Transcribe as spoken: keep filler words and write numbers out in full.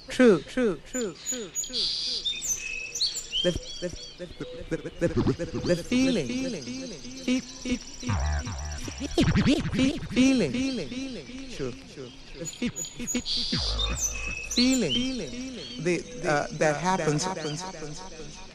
true, true, true, true, true. The the the the the, the, the feeling, feeling, feeling, feeling, feeling, true, true. The feeling, feeling, the uh, that happens, happens, happens.